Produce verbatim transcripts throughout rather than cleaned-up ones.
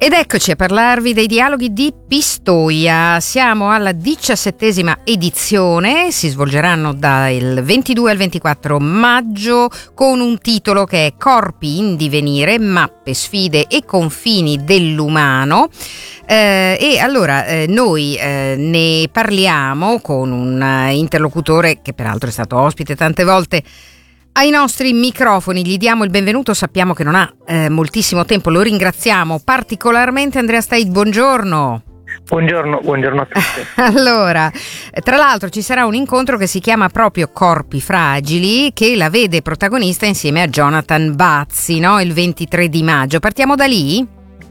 Ed eccoci a parlarvi dei dialoghi di Pistoia. Siamo alla diciassettesima edizione, si svolgeranno dal ventidue al ventiquattro maggio con un titolo che è Corpi in divenire, mappe, sfide e confini dell'umano. Eh, e allora eh, noi eh, ne parliamo con un uh, interlocutore che peraltro è stato ospite tante volte ai nostri microfoni. Gli diamo il benvenuto, sappiamo che non ha eh, moltissimo tempo, lo ringraziamo particolarmente. Andrea Staid, buongiorno. Buongiorno, buongiorno a tutti. Allora, tra l'altro ci sarà un incontro che si chiama proprio Corpi Fragili, che la vede protagonista insieme a Jonathan Bazzi, no? Il ventitré di maggio. Partiamo da lì?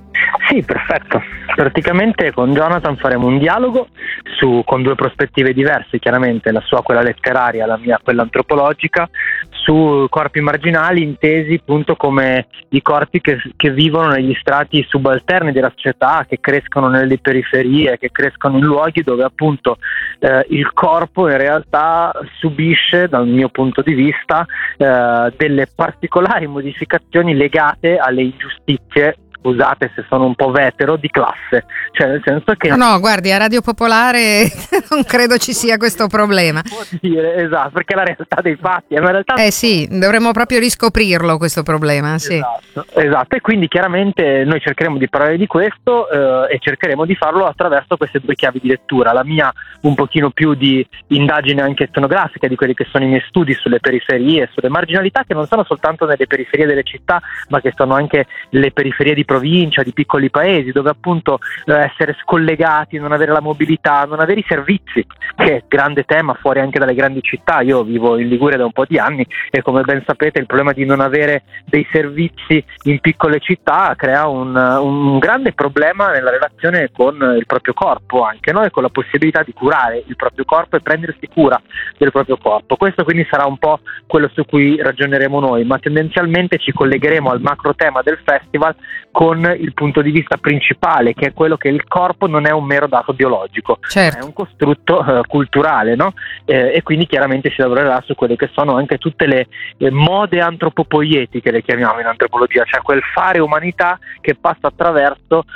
Sì, perfetto. Praticamente con Jonathan faremo un dialogo su, con due prospettive diverse, chiaramente la sua quella letteraria, la mia quella antropologica, su corpi marginali intesi appunto come i corpi che, che vivono negli strati subalterni della società, che crescono nelle periferie, che crescono in luoghi dove appunto eh, il corpo in realtà subisce, dal mio punto di vista, eh, delle particolari modificazioni legate alle ingiustizie, scusate se sono un po' vetero, di classe, cioè nel senso che... No, no, guardi, a Radio Popolare non credo ci sia questo problema. Può dire, esatto, perché è la realtà dei fatti, è una realtà... Eh sì, dovremmo proprio riscoprirlo questo problema, sì. Esatto, esatto, e quindi chiaramente noi cercheremo di parlare di questo eh, e cercheremo di farlo attraverso queste due chiavi di lettura, la mia un pochino più di indagine anche etnografica di quelli che sono i miei studi sulle periferie, sulle marginalità che non sono soltanto nelle periferie delle città, ma che sono anche le periferie di provincia, di piccoli paesi, dove appunto eh, essere scollegati, non avere la mobilità, non avere i servizi, che è grande tema fuori anche dalle grandi città. Io vivo in Liguria da un po' di anni e come ben sapete il problema di non avere dei servizi in piccole città crea un, un grande problema nella relazione con il proprio corpo anche, no? E con la possibilità di curare il proprio corpo e prendersi cura del proprio corpo. Questo quindi sarà un po' quello su cui ragioneremo noi, ma tendenzialmente ci collegheremo al macro tema del festival con il punto di vista principale, che è quello che il corpo non è un mero dato biologico, certo. È un costrutto eh, culturale, no? Eh, e quindi chiaramente si lavorerà su quelle che sono anche tutte le eh, mode antropopoietiche, le chiamiamo in antropologia, cioè quel fare umanità che passa attraverso